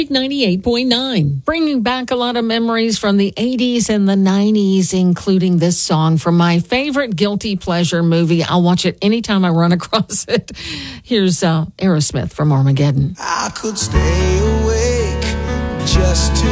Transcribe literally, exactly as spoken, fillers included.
Magic ninety-eight point nine. Bringing back a lot of memories from the eighties and the nineties, including this song from my favorite guilty pleasure movie. I'll watch it anytime I run across it. Here's uh, Aerosmith from Armageddon. I could stay awake just to